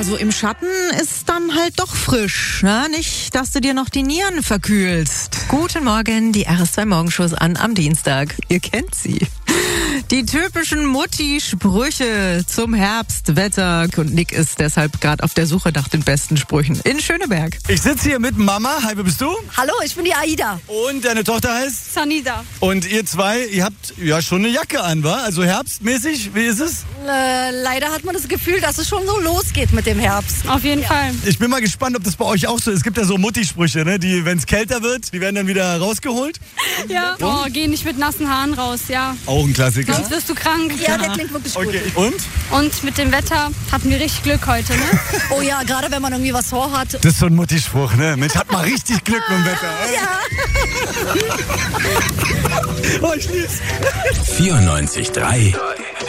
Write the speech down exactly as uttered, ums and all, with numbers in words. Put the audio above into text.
so im Schatten ist dann halt doch frisch. Ne? Nicht, dass du dir noch die Nieren verkühlst. Guten Morgen, die R S zwei Morgenshows an am Dienstag. Ihr kennt sie. Die typischen Mutti-Sprüche zum Herbstwetter. Und Nick ist deshalb gerade auf der Suche nach den besten Sprüchen in Schöneberg. Ich sitze hier mit Mama. Hi, wer bist du? Hallo, ich bin die Aida. Und deine Tochter heißt? Sanida. Und ihr zwei, ihr habt ja schon eine Jacke an, wa? Also herbstmäßig, wie ist es? Äh, leider hat man das Gefühl, dass es schon so losgeht mit dem Herbst. Auf jeden ja. Fall. Ich bin mal gespannt, ob das bei euch auch so ist. Es gibt ja so Mutti-Sprüche, ne? Die, wenn es kälter wird, die werden dann wieder rausgeholt. Ja. Oh, geh nicht mit nassen Haaren raus, ja. Auch ein Klassiker. Sonst wirst du krank. Ja, der klingt wirklich gut. Okay. Und? Und mit dem Wetter hatten wir richtig Glück heute, ne? Oh ja, gerade wenn man irgendwie was vorhat. Das ist so ein Mutti-Spruch, ne? Mensch, hat mal richtig Glück mit dem Wetter. Ja. Oh, ich lieb's. vierundneunzig Komma drei